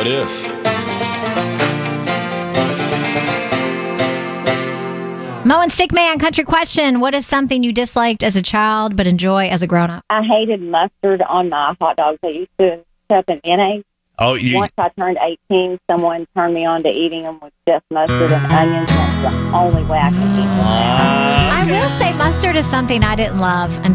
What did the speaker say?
What if? Mo and Stickman, country question. What is something you disliked as a child but enjoy as a grown-up? I hated mustard on my hot dogs. I used to stuff in mayonnaise. Oh, Once I turned 18, someone turned me on to eating them with just mustard and onions. That's the only way I could eat them. I will say mustard is something I didn't love until